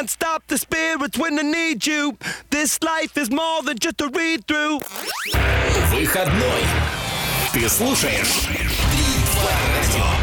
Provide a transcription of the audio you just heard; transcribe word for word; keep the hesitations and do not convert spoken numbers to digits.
can't stop the spirits when I need you. This life is more than just a read-through. Выходной. Ты слушаешь три два радио.